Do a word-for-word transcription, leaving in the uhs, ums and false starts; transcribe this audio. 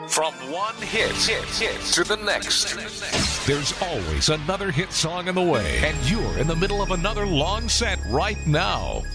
From one hit, hit, hit to the next. There's always another hit song in the way, and you're in the middle of another long set right now.